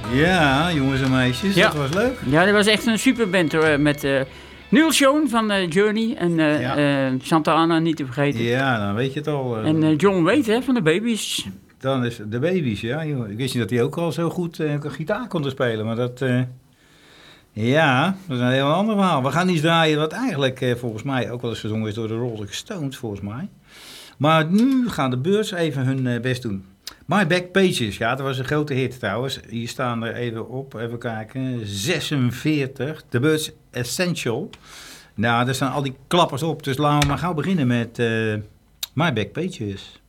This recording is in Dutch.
Ja, jongens en meisjes, Ja. dat was leuk. Ja, dat was echt een superband hoor. Met Neil Schon van Journey en Santana niet te vergeten. Ja, dan weet je het al. En John Waite hè, van de Babies. Dan is de Babies, ja. Joh. Ik wist niet dat hij ook al zo goed gitaar kon spelen, maar dat... ja, dat is een heel ander verhaal. We gaan iets draaien wat eigenlijk volgens mij ook wel eens gezongen is door de Rolling Stones, volgens mij. Maar nu gaan de Birds even hun best doen. My Back Pages, ja, dat was een grote hit trouwens. Hier staan er even op, even kijken, 46. The Birds Essential. Nou, daar staan al die klappers op, dus laten we maar gauw beginnen met My Back Pages.